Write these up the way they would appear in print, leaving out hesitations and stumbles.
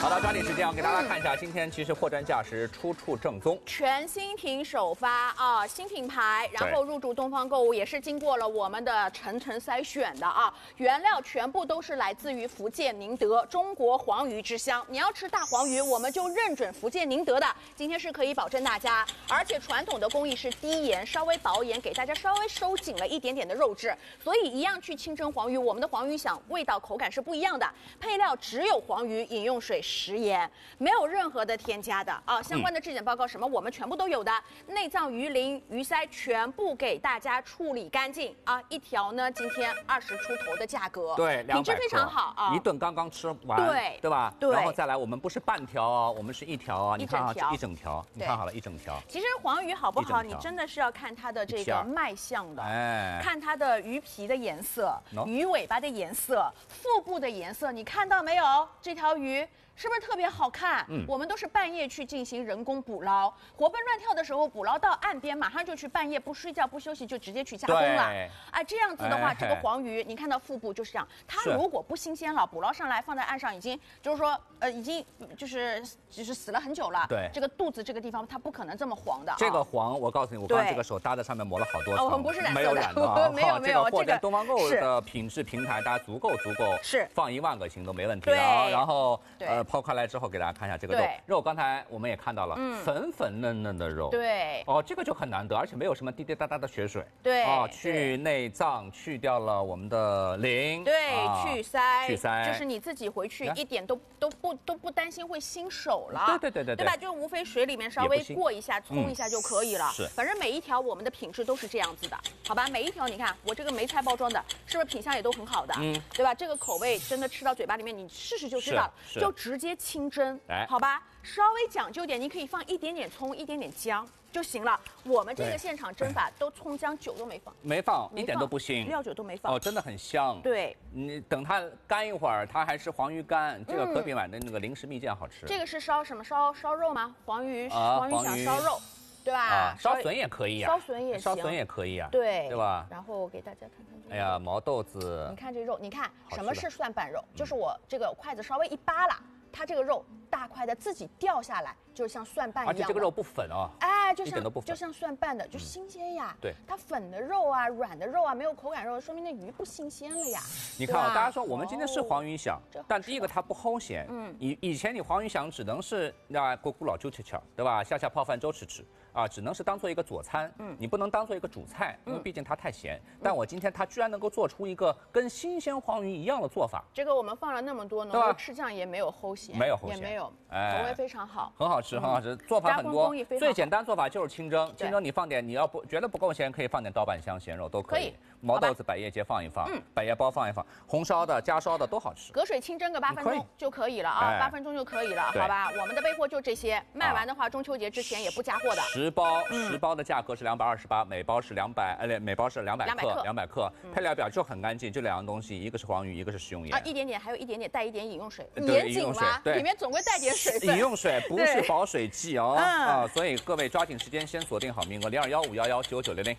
好的，抓紧时间，我给大家看一下，今天其实货真价实，出处正宗， 全新品首发啊，新品牌，然后入驻东方购物也是经过了我们的层层筛选的啊，原料全部都是来自于福建宁德，中国黄鱼之乡。你要吃大黄鱼，我们就认准福建宁德的，今天是可以保证大家，而且传统的工艺是低盐，稍微薄盐，给大家稍微收紧了一点点的肉质，所以一样去清蒸黄鱼，我们的黄鱼响味道口感是不一样的，配料只有黄鱼、饮用水、食盐，没有任何的添加的啊。相关的质检报告什么我们全部都有的，内脏、鱼鳞、鱼鳃全部给大家处理干净啊。一条呢，今天20出头的价格， 对， 品质非常好啊， 一顿刚刚吃完，对吧？ 对， 然后再来，我们不是半条哦，我们是一条啊，你看啊，一整条，你看好了，一整条。 其实黄鱼好不好，你真的是要看它的这个卖相的，看它的鱼皮的颜色、鱼尾巴的颜色、腹部的颜色，你看到没有？这条鱼是不是特别好看？我们都是半夜去进行人工捕捞，活蹦乱跳的时候捕捞到岸边，马上就去半夜不睡觉不休息就直接去加工了。哎，这样子的话，这个黄鱼你看到腹部就是这样，它如果不新鲜了，捕捞上来放在岸上已经就是说已经就是死了很久了。对，这个肚子这个地方它不可能这么黄的。 这个黄，我告诉你，我刚这个手搭在上面磨了好多层， 不是染色的， 没有染的， 没有。 这个东方购物的品质平台，大家足够， 是放1万个心都没问题的。然后抛开来之后，给大家看一下这个肉，刚才我们也看到了，粉粉嫩嫩的肉， 对， 这个就很难得，而且没有什么滴滴答答的血水， 对， 去内脏，去掉了我们的鳞， 对，去鳃，就是你自己回去一点都不担心会新手了，对吧？就无非水里面稍微过一下，冲一下就可以了，反正每一条我们的品质都是这样子的，好吧？每一条你看我这个梅菜包装的，是不是品相也都很好的，对吧？这个口味真的吃到嘴巴里面，你试试就知道了，就直接清蒸，好吧？稍微讲究点，你可以放一点点葱，一点点姜就行了。我们这个现场蒸法都葱姜酒都没放， 一点都不腥， 料酒都没放， 真的很香。对，你等它干一会儿，它还是黄鱼干，这个可比买的那个零食蜜饯好吃。 这个是烧什么？烧肉吗？黄鱼想烧肉。对吧？ 烧笋也可以啊， 烧笋也行， 烧笋也可以啊， 对吧？ 然后我给大家看看这个。 哎呀，毛豆子， 你看这肉，你看什么是蒜瓣肉？就是我这个筷子稍微一扒拉，它这个肉大块的自己掉下来，就是像蒜瓣一样的。 而且这个肉不粉哦， 哎，就像蒜瓣的，就新鲜呀。对，它粉的肉啊，软的肉啊，没有口感肉，说明那鱼不新鲜了呀。 你看啊，大家说我们今天是黄鱼响，但第一个它不齁咸，以前你黄鱼响只能是咕咕老揪吃吃，对吧？下泡饭粥吃啊，只能是当做一个佐餐，你不能当做一个主菜，因为毕竟它太咸。但我今天它居然能够做出一个跟新鲜黄鱼一样的做法。 这个我们放了那么多浓油赤酱，也没有齁咸，也没有，口味非常好， 很好吃，很好吃。做法很多，最简单做法就是清蒸。清蒸你放点，你要不觉得不够咸，可以放点刀瓣香咸肉都可以。毛豆子、百叶结放一放，百叶包放一放，红烧的、加烧的都好吃。 隔水清蒸个8分钟就可以了啊，8分钟就可以了，好吧？我们的备货就这些，卖完的话中秋节之前也不加货的。 10包的价格是228，每包是每包是200克，配料表就很干净，就2样东西，一个是黄鱼，一个是食用盐啊，一点点，还有一点点带一点饮用水，严谨吗？里面总归带点水分。 饮用水不是保水剂哦，啊，所以各位抓紧时间先锁定好名额0215119900。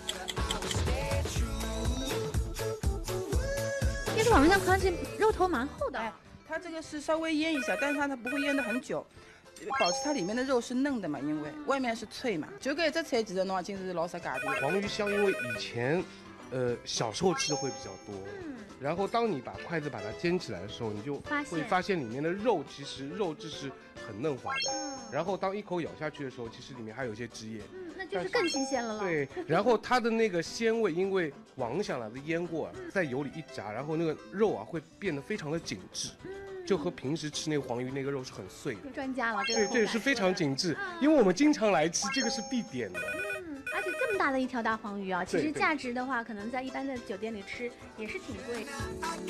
但是网上看这肉头蛮厚的， 它这个是稍微腌一下，但是它不会腌得很久。保持它里面的肉是嫩的嘛，因为外面是脆嘛。就搿一只菜其实侬也今是老适价的。 黄鱼香，因为以前，小时候吃的会比较多，然后当你把筷子把它煎起来的时候，你就会发现里面的肉其实肉质是很嫩滑的，然后当一口咬下去的时候，其实里面还有一些汁液， 那就是更新鲜了。 对，然后它的那个鲜味，因为王想来的腌过，在油里一炸，然后那个肉啊会变得非常的紧致。就和平时吃那个黄鱼那个肉是很碎的， 专家了， 对，是非常紧致，因为我们经常来吃，这个是必点的。 而且这么大的一条大黄鱼啊，其实价值的话，可能在一般的酒店里吃也是挺贵的。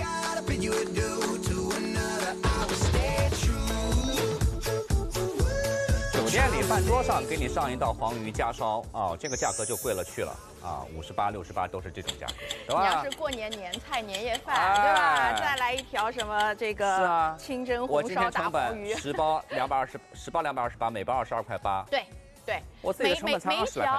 酒店里饭桌上给你上一道黄鱼加烧啊，这个价格就贵了去了啊，58、68都是这种价格，对吧？ 你要是过年年菜年夜饭，对吧？再来一条什么这个清蒸红烧大黄鱼 ，10包228，每包22块8。 对， 我自己的成本才20来块。